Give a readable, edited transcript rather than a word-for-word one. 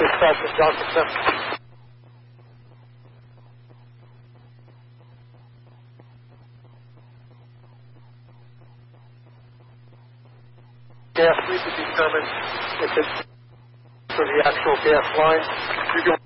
Dispatch at Johnson. Gas leak to determine if it's for the actual gas line. You're going